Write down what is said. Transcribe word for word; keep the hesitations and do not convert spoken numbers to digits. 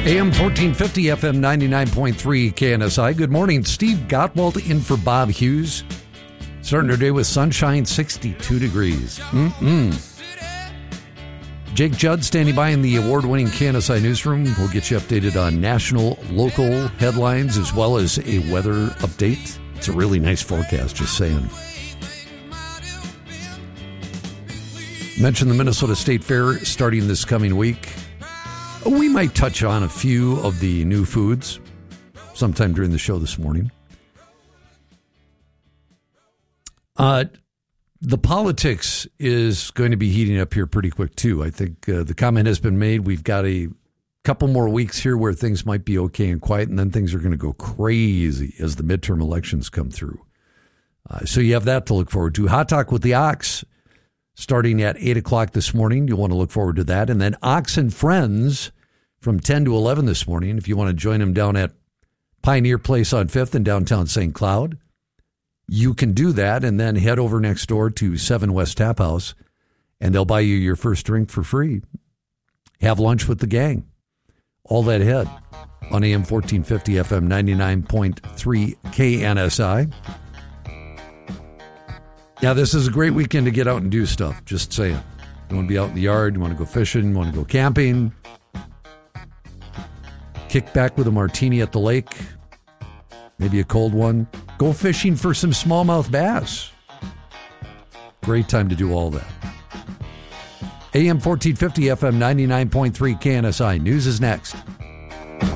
A M fourteen fifty, F M ninety-nine point three K N S I. Good morning. Steve Gottwald in for Bob Hughes. Starting our day with sunshine, sixty-two degrees. Mm-mm. Jake Judd standing by in the award-winning K N S I newsroom. We'll get you updated on national, local headlines as well as a weather update. It's a really nice forecast, just saying. Mentioned the Minnesota State Fair starting this coming week. We might touch on a few of the new foods sometime during the show this morning. Uh, the politics is going to be heating up here pretty quick, too. I think uh, the comment has been made. We've got a couple more weeks here where things might be okay and quiet, and then things are going to go crazy as the midterm elections come through. Uh, so you have that to look forward to. Hot Talk with the Ox starting at eight o'clock this morning. You'll want to look forward to that. And then Ox and Friends from ten to eleven this morning. If you want to join them down at Pioneer Place on fifth in downtown Saint Cloud, you can do that and then head over next door to seven West Tap House, and they'll buy you your first drink for free. Have lunch with the gang. All that ahead on A M fourteen fifty, F M ninety-nine point three K N S I. Yeah, this is a great weekend to get out and do stuff. Just saying. You want to be out in the yard, you want to go fishing, you want to go camping, kick back with a martini at the lake, maybe a cold one. Go fishing for some smallmouth bass. Great time to do all that. A M fourteen fifty, F M ninety-nine point three K N S I. News is next.